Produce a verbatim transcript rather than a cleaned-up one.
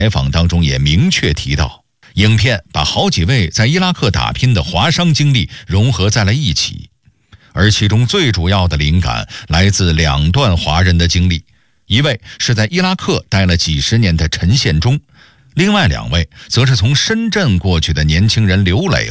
采访当中也明确提到，影片把好几位在伊拉克打拼的华商经历融合在了一起，而其中最主要的灵感来自两段华人的经历，一位是在伊拉克待了几十年的陈宪忠，另外两位则是从深圳过去的年轻人刘磊